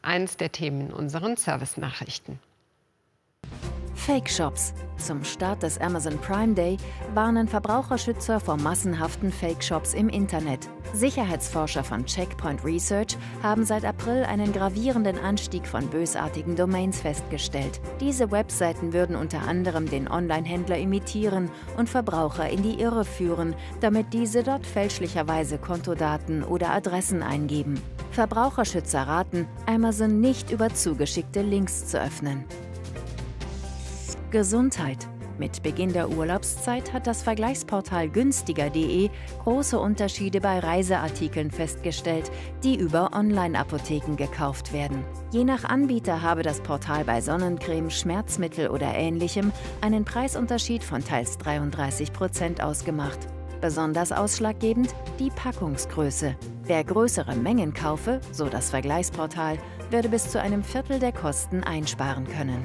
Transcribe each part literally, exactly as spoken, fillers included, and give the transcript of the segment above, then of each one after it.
eins der Themen in unseren Service-Nachrichten. Fake-Shops. Zum Start des Amazon Prime Day warnen Verbraucherschützer vor massenhaften Fake-Shops im Internet. Sicherheitsforscher von Checkpoint Research haben seit April einen gravierenden Anstieg von bösartigen Domains festgestellt. Diese Webseiten würden unter anderem den Online-Händler imitieren und Verbraucher in die Irre führen, damit diese dort fälschlicherweise Kontodaten oder Adressen eingeben. Verbraucherschützer raten, Amazon nicht über zugeschickte Links zu öffnen. Gesundheit. Mit Beginn der Urlaubszeit hat das Vergleichsportal günstiger punkt de große Unterschiede bei Reiseartikeln festgestellt, die über Online-Apotheken gekauft werden. Je nach Anbieter habe das Portal bei Sonnencreme, Schmerzmittel oder Ähnlichem einen Preisunterschied von teils dreiunddreißig Prozent ausgemacht. Besonders ausschlaggebend die Packungsgröße. Wer größere Mengen kaufe, so das Vergleichsportal, würde bis zu einem Viertel der Kosten einsparen können.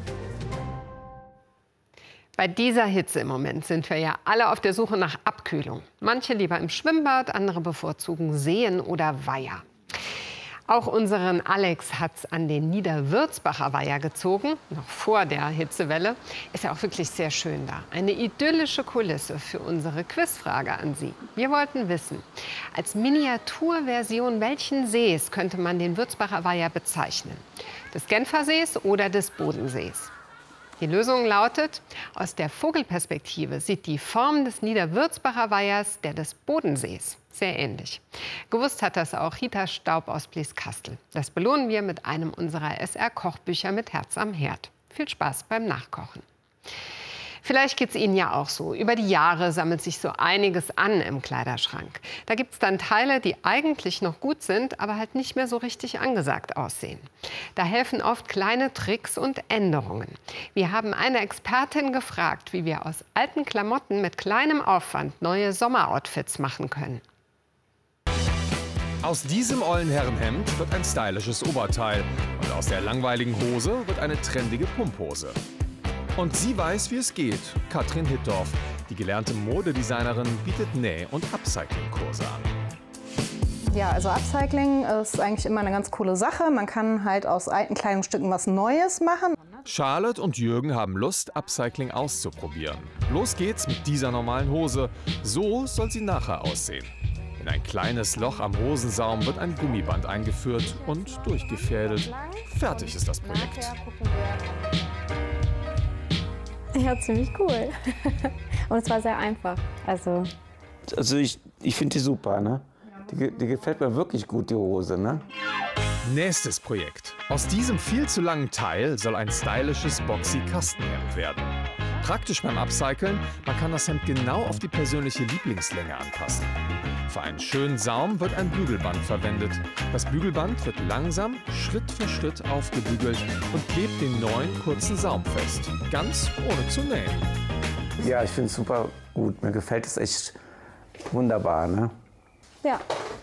Bei dieser Hitze im Moment sind wir ja alle auf der Suche nach Abkühlung. Manche lieber im Schwimmbad, andere bevorzugen Seen oder Weiher. Auch unseren Alex hat es an den Niederwürzbacher Weiher gezogen, noch vor der Hitzewelle. Ist ja auch wirklich sehr schön da. Eine idyllische Kulisse für unsere Quizfrage an Sie. Wir wollten wissen, als Miniaturversion welchen Sees könnte man den Würzbacher Weiher bezeichnen? Des Genfersees oder des Bodensees? Die Lösung lautet, aus der Vogelperspektive sieht die Form des Niederwürzbacher Weihers der des Bodensees sehr ähnlich. Gewusst hat das auch Rita Staub aus Blieskastel. Das belohnen wir mit einem unserer S R-Kochbücher mit Herz am Herd. Viel Spaß beim Nachkochen. Vielleicht geht es Ihnen ja auch so. Über die Jahre sammelt sich so einiges an im Kleiderschrank. Da gibt es dann Teile, die eigentlich noch gut sind, aber halt nicht mehr so richtig angesagt aussehen. Da helfen oft kleine Tricks und Änderungen. Wir haben eine Expertin gefragt, wie wir aus alten Klamotten mit kleinem Aufwand neue Sommeroutfits machen können. Aus diesem ollen Herrenhemd wird ein stylisches Oberteil und aus der langweiligen Hose wird eine trendige Pumphose. Und sie weiß, wie es geht. Katrin Hittorf, die gelernte Modedesignerin, bietet Näh- und Upcycling-Kurse an. Ja, also Upcycling ist eigentlich immer eine ganz coole Sache. Man kann halt aus alten Kleidungsstücken was Neues machen. Charlotte und Jürgen haben Lust, Upcycling auszuprobieren. Los geht's mit dieser normalen Hose. So soll sie nachher aussehen. In ein kleines Loch am Hosensaum wird ein Gummiband eingeführt und durchgefädelt. Fertig ist das Projekt. Ja, ziemlich cool. Und es war sehr einfach. Also, also ich, ich finde die super, ne? Die, die gefällt mir wirklich gut, die Hose, ne? Nächstes Projekt. Aus diesem viel zu langen Teil soll ein stylisches Boxy-Kastenhemd werden. Praktisch beim Upcyclen, man kann das Hemd genau auf die persönliche Lieblingslänge anpassen. Für einen schönen Saum wird ein Bügelband verwendet. Das Bügelband wird langsam, Schritt für Schritt aufgebügelt und klebt den neuen kurzen Saum fest. Ganz ohne zu nähen. Ja, ich finde es super gut. Mir gefällt es echt wunderbar, ne? Ja.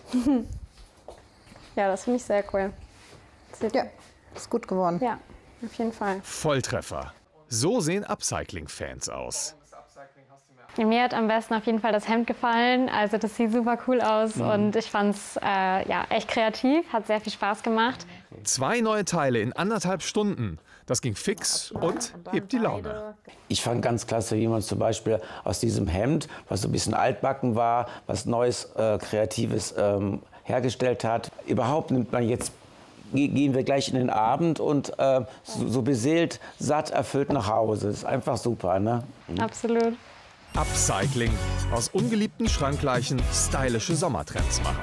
Ja, das finde ich sehr cool. Ja, ist gut geworden. Ja, auf jeden Fall. Volltreffer. So sehen Upcycling-Fans aus. Mir hat am besten auf jeden Fall das Hemd gefallen. Also das sieht super cool aus, mhm. Und ich fand es äh, ja, echt kreativ, hat sehr viel Spaß gemacht. Zwei neue Teile in anderthalb Stunden. Das ging fix und hebt die Laune. Ich fand ganz klasse, wie man zum Beispiel aus diesem Hemd, was so ein bisschen altbacken war, was Neues, äh, Kreatives ähm, hergestellt hat. Überhaupt nimmt man jetzt, gehen wir gleich in den Abend und äh, so, so beseelt, satt, erfüllt nach Hause. Das ist einfach super, ne? Mhm. Absolut. Upcycling. Aus ungeliebten Schrankleichen stylische Sommertrends machen.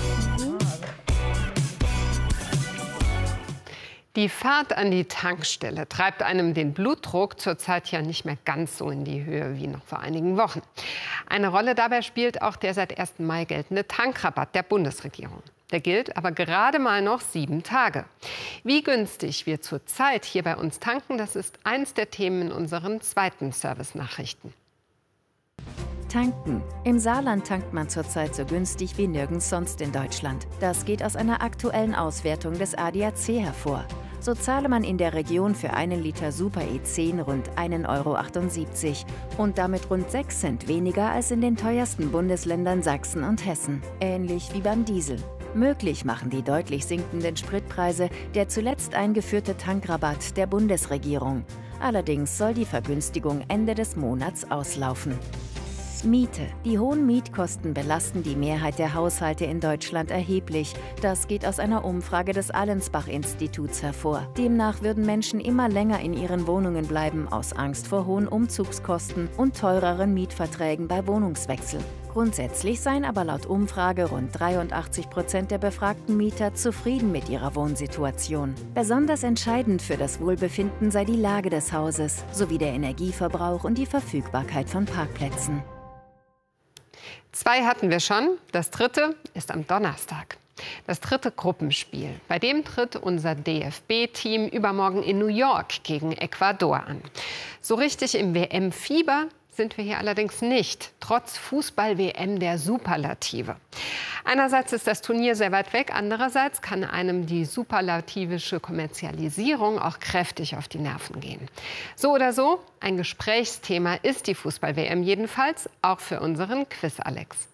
Die Fahrt an die Tankstelle treibt einem den Blutdruck zurzeit ja nicht mehr ganz so in die Höhe wie noch vor einigen Wochen. Eine Rolle dabei spielt auch der seit ersten Mai geltende Tankrabatt der Bundesregierung. Der gilt aber gerade mal noch sieben Tage. Wie günstig wir zurzeit hier bei uns tanken, das ist eins der Themen in unseren zweiten Service-Nachrichten. Tanken. Im Saarland tankt man zurzeit so günstig wie nirgends sonst in Deutschland. Das geht aus einer aktuellen Auswertung des A D A C hervor. So zahle man in der Region für einen Liter Super E zehn rund ein Euro achtundsiebzig und damit rund sechs Cent weniger als in den teuersten Bundesländern Sachsen und Hessen. Ähnlich wie beim Diesel. Möglich machen die deutlich sinkenden Spritpreise der zuletzt eingeführte Tankrabatt der Bundesregierung. Allerdings soll die Vergünstigung Ende des Monats auslaufen. Miete. Die hohen Mietkosten belasten die Mehrheit der Haushalte in Deutschland erheblich. Das geht aus einer Umfrage des Allensbach-Instituts hervor. Demnach würden Menschen immer länger in ihren Wohnungen bleiben, aus Angst vor hohen Umzugskosten und teureren Mietverträgen bei Wohnungswechsel. Grundsätzlich seien aber laut Umfrage rund dreiundachtzig Prozent der befragten Mieter zufrieden mit ihrer Wohnsituation. Besonders entscheidend für das Wohlbefinden sei die Lage des Hauses sowie der Energieverbrauch und die Verfügbarkeit von Parkplätzen. Zwei hatten wir schon, das dritte ist am Donnerstag. Das dritte Gruppenspiel. Bei dem tritt unser D F B-Team übermorgen in New York gegen Ecuador an. So richtig im W M-Fieber sind wir hier allerdings nicht, trotz Fußball-W M der Superlative. Einerseits ist das Turnier sehr weit weg, andererseits kann einem die superlativische Kommerzialisierung auch kräftig auf die Nerven gehen. So oder so, ein Gesprächsthema ist die Fußball-W M jedenfalls, auch für unseren Quiz-Alex.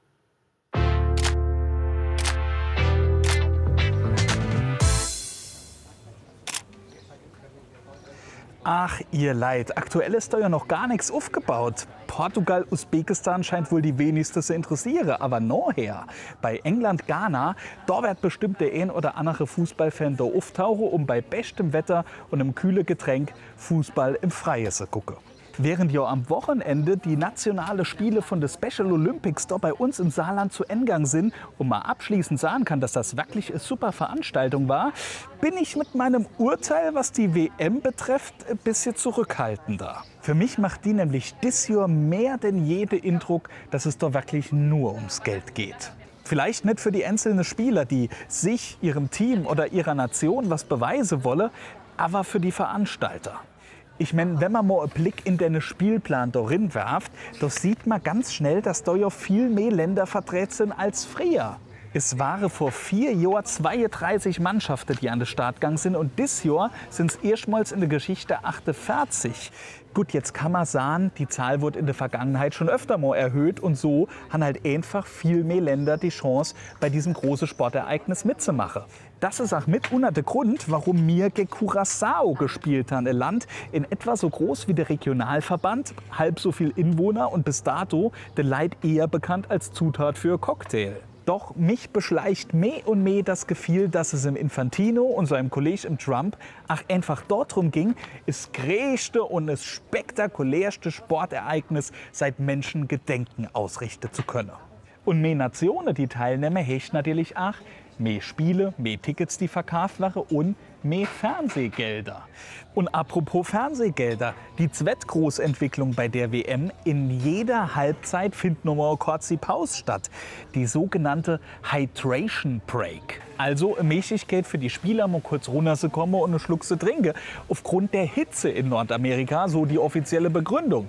Ach, ihr Leid. Aktuell ist da ja noch gar nichts aufgebaut. Portugal, Usbekistan scheint wohl die wenigsten zu interessieren. Aber nachher, bei England, Ghana, da wird bestimmt der ein oder andere Fußballfan da auftauchen, um bei bestem Wetter und einem kühlen Getränk Fußball im Freien zu gucken. Während ja am Wochenende die nationale Spiele von der Special Olympics da bei uns im Saarland zu Ende sind und man abschließend sagen kann, dass das wirklich eine super Veranstaltung war, bin ich mit meinem Urteil, was die W M betrifft, ein bisschen zurückhaltender. Für mich macht die nämlich dieses Jahr mehr denn je den Eindruck, dass es da wirklich nur ums Geld geht. Vielleicht nicht für die einzelnen Spieler, die sich, ihrem Team oder ihrer Nation was beweisen wollen, aber für die Veranstalter. Ich meine, wenn man mal einen Blick in den Spielplan darin werft, da sieht man ganz schnell, dass da ja viel mehr Länder vertreten sind als früher. Es waren vor vier Jahren zweiunddreißig Mannschaften, die an den Start gegangen sind. Und dieses Jahr sind es erstmals in der Geschichte achtundvierzig. Gut, jetzt kann man sagen, die Zahl wurde in der Vergangenheit schon öfter mal erhöht. Und so haben halt einfach viel mehr Länder die Chance, bei diesem großen Sportereignis mitzumachen. Das ist auch mitunter der Grund, warum wir gegen Curaçao gespielt haben. Ein Land in etwa so groß wie der Regionalverband, halb so viel Einwohner und bis dato der Leid eher bekannt als Zutat für Cocktail. Doch mich beschleicht mehr und mehr das Gefühl, dass es im Infantino und seinem Kollegen im Trump auch einfach dort drum ging, das größte und das spektakulärste Sportereignis seit Menschengedenken ausrichten zu können. Und mehr Nationen, die teilnehmen, hecht natürlich auch mehr Spiele, mehr Tickets, die verkauft werden und mehr Fernsehgelder. Und apropos Fernsehgelder, die Zweitgroßentwicklung bei der W M, in jeder Halbzeit findet nochmal kurz die Pause statt. Die sogenannte Hydration Break. Also eine Möglichkeit für die Spieler, mal kurz runterzukommen und einen Schluck zu trinken. Aufgrund der Hitze in Nordamerika, so die offizielle Begründung.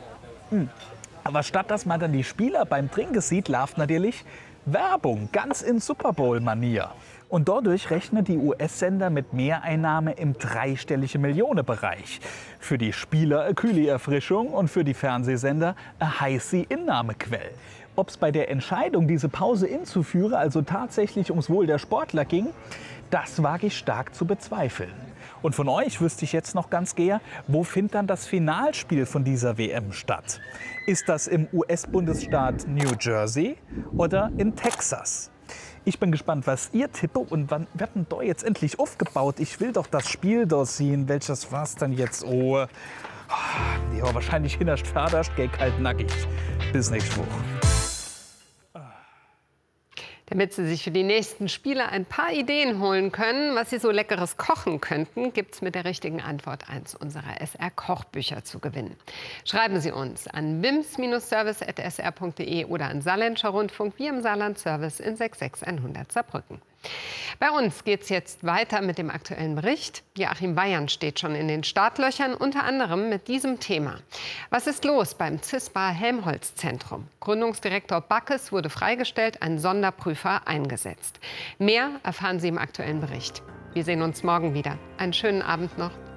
Hm. Aber statt dass man dann die Spieler beim Trinken sieht, läuft natürlich Werbung, ganz in Super Bowl-Manier. Und dadurch rechnen die U S-Sender mit Mehreinnahmen im dreistelligen Millionenbereich. Für die Spieler eine kühle Erfrischung und für die Fernsehsender eine heiße Innahmequelle. Ob es bei der Entscheidung, diese Pause einzuführen, also tatsächlich ums Wohl der Sportler ging, das wage ich stark zu bezweifeln. Und von euch wüsste ich jetzt noch ganz gern, wo findet dann das Finalspiel von dieser W M statt? Ist das im U S-Bundesstaat New Jersey oder in Texas? Ich bin gespannt, was ihr tippe und wann wird denn da jetzt endlich aufgebaut? Ich will doch das Spiel da sehen. Welches war's denn jetzt? Oh, ja, wahrscheinlich hinterst förderst, gell, kalt nackig. Bis nächste Woche. Damit Sie sich für die nächsten Spiele ein paar Ideen holen können, was Sie so Leckeres kochen könnten, gibt es mit der richtigen Antwort eins unserer S R-Kochbücher zu gewinnen. Schreiben Sie uns an wims Service at s r punkt d e oder an Saarländischer Rundfunk, wir im Saarland Service in sechs sechs hundert Saarbrücken. Bei uns geht es jetzt weiter mit dem aktuellen Bericht. Joachim Weyand steht schon in den Startlöchern, unter anderem mit diesem Thema. Was ist los beim CISPA Helmholtz-Zentrum? Gründungsdirektor Backes wurde freigestellt, ein Sonderprüfer eingesetzt. Mehr erfahren Sie im aktuellen Bericht. Wir sehen uns morgen wieder. Einen schönen Abend noch.